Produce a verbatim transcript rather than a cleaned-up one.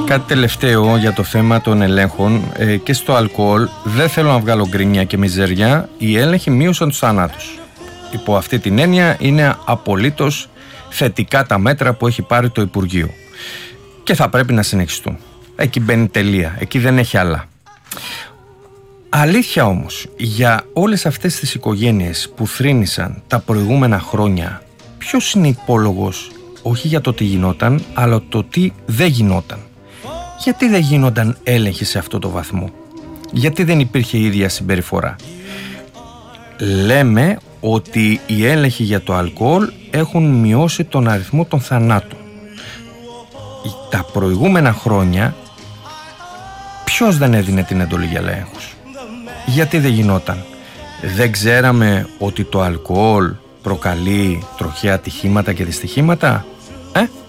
κάτι τελευταίο για το θέμα των ελέγχων ε, και στο αλκοόλ. Δεν θέλω να βγάλω γκρίνια και μιζέρια. Οι έλεγχοι μείωσαν τους θανάτους. Υπό αυτή την έννοια είναι απολύτως θετικά τα μέτρα που έχει πάρει το Υπουργείο και θα πρέπει να συνεχιστούν. Εκεί μπαίνει τελεία, εκεί δεν έχει άλλα. Αλήθεια όμως, για όλες αυτές τις οικογένειες που θρήνησαν τα προηγούμενα χρόνια, ποιος είναι υπόλογος όχι για το τι γινόταν, αλλά το τι δεν γινόταν? Γιατί δεν γίνονταν έλεγχοι σε αυτό το βαθμό? Γιατί δεν υπήρχε η ίδια συμπεριφορά? Λέμε ότι οι έλεγχοι για το αλκοόλ έχουν μειώσει τον αριθμό των θανάτων. Τα προηγούμενα χρόνια ποιος δεν έδινε την εντολή για ελέγχους? Γιατί δεν γινόταν? Δεν ξέραμε ότι το αλκοόλ προκαλεί τροχαία ατυχήματα και δυστυχήματα? Ε,